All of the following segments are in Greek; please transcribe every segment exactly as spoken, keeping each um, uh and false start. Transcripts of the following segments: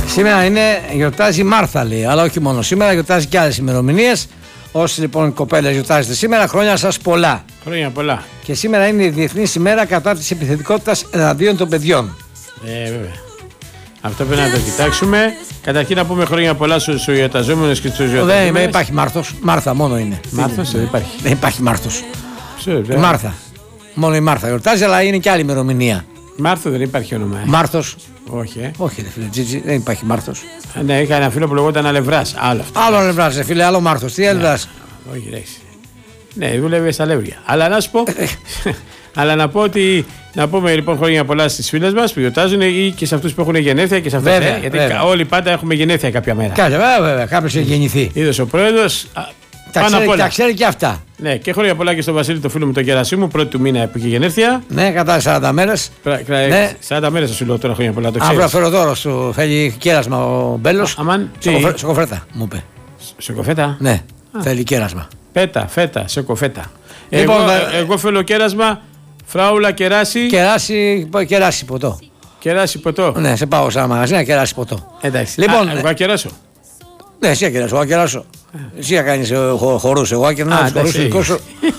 Σήμερα είναι, γιορτάζει η Μάρθα, λέει, αλλά όχι μόνο σήμερα, γιορτάζει και άλλες ημερομηνίες. Όσοι λοιπόν κοπέλες γιορτάζετε σήμερα, χρόνια σας πολλά. Χρόνια πολλά. Και σήμερα είναι η Διεθνής ημέρα κατά της επιθετικότητας εναντίον των παιδιών. Ε, βέβαια. Αυτό πρέπει να το κοιτάξουμε. Καταρχήν να πούμε χρόνια πολλά στους γιορταζόμενους και στους γιορταζόμενους. Δεν υπάρχει Μάρθος, Μάρθα μόνο είναι. Μάρθος δεν υπάρχει. Δεν υπάρχει Μάρθος. Ξέρω, Η Μάρθα. Μόνο η Μάρθα γιορτάζει, αλλά είναι και άλλη ημερομηνία. Μάρθο δεν υπάρχει όνομα. Ε. Μάρθος. Όχι, ε. Όχι, ρε φίλε, Τζίτζι, δεν υπάρχει Μάρθος. Ε, ναι, είχα ένα φίλο που λεγόταν Αλευράς. Άλλο αυτό. Άλλο Αλευράς, ρε φίλε, άλλο Μάρθος. Τι Αλευράς. Όχι, εντάξει. Ναι, δούλευε στα Λεύρια. Αλλά να σου πω. Αλλά να πω ότι. Να πούμε λοιπόν χρόνια πολλά στις φίλες μας που γιορτάζουν ή και σε αυτούς που έχουν γενέθλια και σε αυτές. Βέβαια, ε, γιατί βέβαια. όλοι πάντα έχουμε γενέθλια κάποια μέρα. Κάτσε, βέβαια, βέβαια, κάποιος έχει γεννηθεί. Είδος ο πρόεδρος. Τα πάνω απ' ξέρει, όλα. τα ξέρει και αυτά. Ναι, και χρόνια πολλά και στον Βασίλη, το φίλο μου, τον Γερασίμου, πρώτη του μήνα που είχε γενέθλια. Ναι, κατά σαράντα μέρες. Ναι. σαράντα μέρες θα σου λέω τώρα χρόνια πολλά, το Αύριο ξέρεις. φέρω δώρο σου, θέλει κέρασμα ο Μπέλος. Αμάν, τι? Σοκοφρέ- Σοκοφρέτα, μου είπε. Σε κοφέτα. Ναι, Α. θέλει κέρασμα. Πέτα, φέτα, σε κοφέτα. Λοιπόν, εγώ, ε, εγώ θέλω κέρασμα, φράουλα, κεράσι. Κεράσι, κεράσι ποτό. Κεράσι ποτό. Ναι, σε πάω σε ένα μαγαζί να κεράσει ποτό. Εντάξει. Λοιπόν, Α, εγώ θα κεράσω. Ναι, εσύ θα κεράσω, εγώ θα κεράσω. Εσύ θα κάνεις χορούς, εγώ θα κερνάω Α, τους χορούς εντάξει. δικό σου.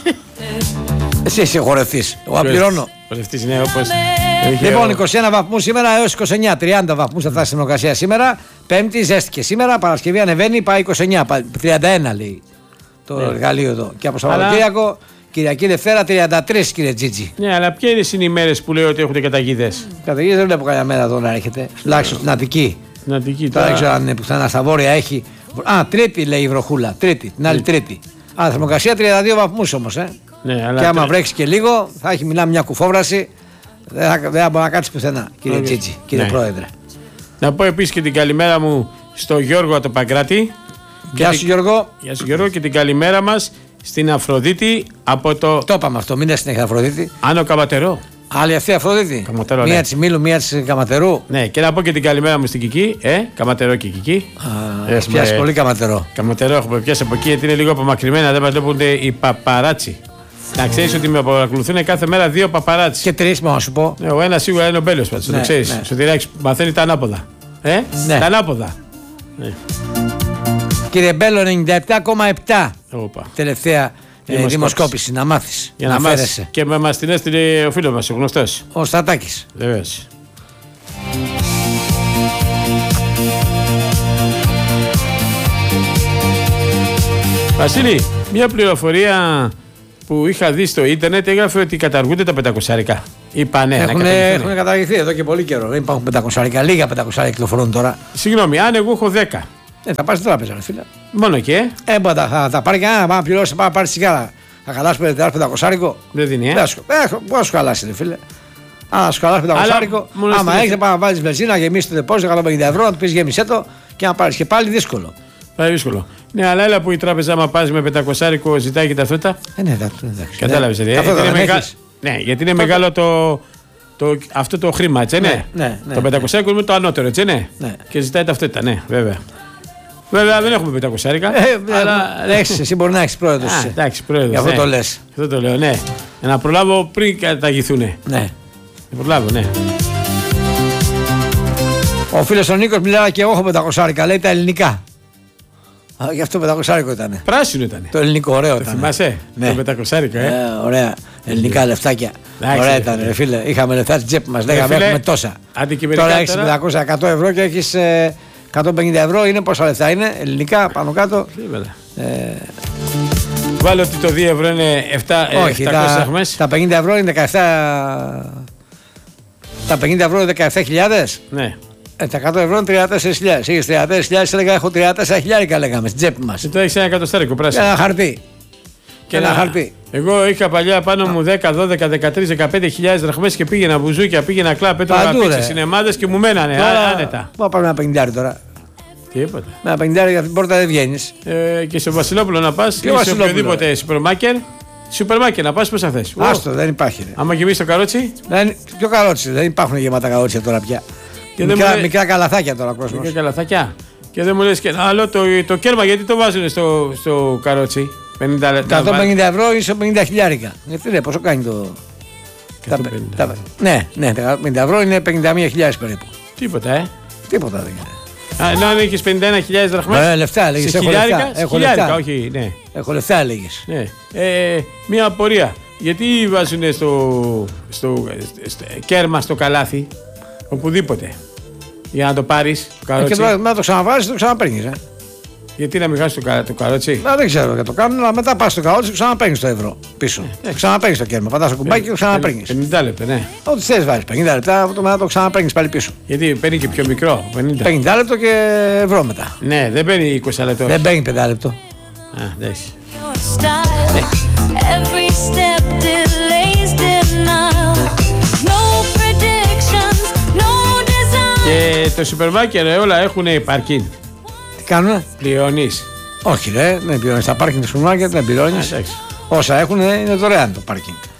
Εσύ είσαι χορευτής, εγώ θα πληρώνω. Χορευτής, ναι, όπως. Λοιπόν, είκοσι ένα βαθμούς σήμερα έως είκοσι εννιά, τριάντα βαθμούς θα φτάσει στην θερμοκρασία σήμερα. Πέμπτη ζέστηκε σήμερα, Παρασκευή ανεβαίνει, πάει είκοσι εννιά, πάει τριάντα ένα λέει το Ναι. εργαλείο εδώ. Και από Αλλά- Σαββατοκύριακο, Κυριακή Δευτέρα τριάντα τρία κύριε Τζίτζι. Ναι, αλλά ποιες είναι οι μέρες που λέω ότι έχουν καταγίδες. Καταγγείλει δεν βλέπω καμιά μέρα εδώ να έρχεται. Τουλάχιστον στην Αττική. Να δική Τώρα δεν ξέρω τώρα. αν είναι πουθενά στα βόρεια έχει. Α, Τρίτη λέει η βροχούλα. Τρίτη, την άλλη Τρίτη. Α, θερμοκρασία τριάντα δύο βαθμούς όμως. Ε. Ναι, αλλά Και άμα τρε- βρέξει και λίγο, θα έχει μιλάμε μια κουφόβραση. Δεν θα, δεν θα μπορεί να κάτσει πουθενά, κύριε Όχι. Τζίτζι, κύριε Ναι. Πρόεδρε. Να πω επίσης και την καλημέρα μου στο Γιώργο από το Παγκράτη. Γεια Και σου την- Γιώργο. Γεια σου Γιώργο και την καλημέρα μας στην Αφροδίτη από το Το είπαμε αυτό, μην είναι συνέχεια Αφροδίτη. Άνω Καματερό. Άλλη αυτή Αφροδίτη. Καματερό, Μία ναι. της Μήλου, μία της Καματερού. Ναι, και να πω και την καλημέρα μου στην Κική. Ε, Καματερό και Κική. Α, έχει πιάσει πολύ Καματερό. Καματερό έχουμε πιάσει από εκεί γιατί είναι λίγο απομακρυμένα, δεν μας βλέπουν οι παπαράτσι. Να ξέρεις ότι με παρακολουθούν κάθε μέρα δύο παπαράτσι. Και τρεις, μόνο να σου πω. Ναι, ο ένας σίγουρα είναι ο Μπέλος πάντως, Ναι, το ξέρεις. ναι. Σωτηράκης μαθαίνει τα ανάποδα. Ε, Ναι. τα ανάποδα. Ναι. Κύριε Μπέλο, ενενήντα επτά κόμμα επτά Όπα. τελευταία ε, Δημοσκόπηση. δημοσκόπηση. Να μάθεις. Για να να μάθεις. φέρεσαι. Και με μας την έστειλε ο φίλος μας, ο γνωστός. Ο Στατάκης. Βεβαίως. Βασίλη, μια πληροφορία που είχα δει στο ίντερνετ έγραφε ότι καταργούνται τα πεντακοσάρικα. Είπα ναι, να Έχουν, καταργηθούν. έχουν καταργηθεί εδώ και πολύ καιρό. Δεν υπάρχουν πεντακόσια, λίγα πεντακόσια κυκλοφορούν τώρα. Συγγνώμη, αν εγώ έχω δέκα, Ε, θα πας στην τράπεζα, ρε φίλε. μόνο και Ε, μπορεί να τα- θα τα πάρει κανένα, να πληρώσει, να πάρει σιγάρα. Θα χαλάσει πεντακόσια. δεν δίνει, ε. Δεν σου- ε, Πού να σου χαλάσει, ρε φίλε. Αν να σου χαλάσει πεντακόσια, μόνο άμα στην- έχει να βάλει βενζίνα, να γεμίσει το δεπόζιτο εκατόν πενήντα ευρώ, να του πει γέμισέ το και να πάρει. Και πάλι δύσκολο. Θα είναι δύσκολο. Ναι, αλλά έλα που η τράπεζα, άμα πα με πεντακόσια ζητάει και ταυτότητα. Ε, ναι, εντάξει. εντάξει. Κατάλαβε. Ναι. Δηλαδή, Αυτό γιατί δεν είναι μεγα... έχεις. Ναι, γιατί είναι μεγάλο το, το, αυτό το χρήμα, έτσι, ναι. Ναι, ναι, ναι, το πεντακόσια είναι το ανώτερο, έτσι, ναι. Ναι. Και ζητάει ταυτότητα, ναι, βέβαια. Βέβαια δεν έχουμε πεντακόσια. Ε, αλλά... ε, έχεις, εσύ μπορεί να έχει πρόεδρο. Α, εντάξει, πρόεδρος, Γι' αυτό ναι. το λε. Αυτό το λέω, ναι. Για να προλάβω πριν καταγηθούνε. Ναι. Να προλάβω, ναι. Ο φίλο ο Νίκο μιλάει και εγώ έχω πεντακόσια, λέει τα ελληνικά. Α, γι' αυτό πεντακόσια ήταν. Πράσινο ήταν. Το ελληνικό, ωραίο Το ήταν. θυμάσαι, Ναι. το πεντακόσια, ε. Ε, ωραία. Ελληνικά λεφτάκια. Εντάξει, Ωραία ρε ήταν, φίλε. ρε φίλε. Είχαμε λεφτά στην τσέπη μα. Λέγαμε φίλε, έχουμε τόσα. αντικειμενικά Τώρα έχει τώρα- πεντακόσια εκατό ευρώ και έχει εκατόν πενήντα ευρώ. Είναι πόσα λεφτά είναι, ελληνικά πάνω κάτω. Τίποτα. Ε, Βάλω ότι το δύο ευρώ είναι επτά, ε, όχι, επτακόσιες τα, δραχμές. τα πενήντα ευρώ είναι δεκαεπτά. Τα πενήντα ευρώ είναι δεκαεπτά χιλιάδες. Ναι. Ε, τα εκατό ευρώ είναι τριάντα τέσσερις χιλιάδες. Είχε τριάντα τέσσερις χιλιάδες, έλεγα έχω τριάντα τέσσερα χιλιάρικα λέγαμε στην τσέπη μα. Και τώρα έχει ένα εκατοστάρικο πράσινο. Ένα χαρτί. Και ένα χαρτί. Εγώ είχα παλιά πάνω μου δέκα, δώδεκα, δεκατρείς, δεκαπέντε χιλιάδες δραχμές και πήγαινα μπουζούκια, πήγαινα κλαπ, έτρωγα Παντού, πίτσα, ρε. σινεμάδες και μου μένανε Τώρα, α- άνετα. πού να πάμε ένα πενηντάρι τώρα. Τίποτα. Με ένα πενηντάρι για την πόρτα δεν βγαίνει. Ε, και στο Βασιλόπουλο να πας ή σε Βασιλόπουλο, οποιοδήποτε σούπερ μάρκετ, σούπερ μάρκετ να πας πώς θα θες. Ω, Άστο, δεν υπάρχει. Ρε. άμα γεμίσεις το καρότσι, Δεν, πιο καρότσι, δεν υπάρχουν γεμάτα καρότσια τώρα πια. Και δεν μικρά, μου λέει- μικρά καλαθάκια τώρα κόσμο. και καλαθάκια. Και δεν μου λες και ένα άλλο, το, το κέρμα γιατί το βάζουν στο, στο καρότσι. πενήντα λεπτά. εκατόν πενήντα ευρώ είσαι πενήντα χιλιάρικα. Γιατί ρε, πόσο κάνει το. Τα, εκατόν πενήντα. τα, ναι, ναι, τα πενήντα ευρώ είναι πενήντα μία χιλιάδες περίπου. Τίποτα, ε. Τίποτα δεν είναι. Ενώ αν έχεις πενήντα ένα χιλιάδες δραχμές. Ε, λεφτά έλεγες. Έχω λεφτά. Έχω λεφτά. Όχι, ναι. Έχω λεφτά έλεγες. Ναι. Ε, μια απορία. Γιατί βάζουν στο, στο, στο κέρμα στο καλάθι, οπουδήποτε, για να το πάρεις το καρότσι. Και το, να το ξαναβάζεις, το ξαναπαίρνεις. Ε. Γιατί να μην χάσεις το, κα, το καρότσι. Να, δεν ξέρω γιατί το κάνουν, αλλά μετά πας στο καρότσι και ξαναπαίρνεις το ευρώ πίσω. Ε, ξαναπαίρνεις το κέρμα. Πατάς το κουμπάκι και το ξαναπαίρνεις. πενήντα λεπτά, ναι. Ό,τι θες βάζεις. πενήντα λεπτά, μετά το ξαναπαίρνεις πάλι πίσω. Γιατί παίρνει και πιο μικρό. πενήντα, πενήντα λεπτό και ευρώ μετά. Ναι, δεν παίρνει είκοσι λεπτό. Δεν παίρνει πέντε λεπτό. Α, εντάξει. Και το σούπερ μάρκετ όλα έχουν πάρκινγκ. Τι κάνουνε? Πληρώνεις. Όχι, ρε, δεν πληρώνεις. Τα πάρκινγκ του σούπερ μάρκετ δεν πληρώνεις. Όσα έχουν είναι δωρεάν το πάρκινγκ.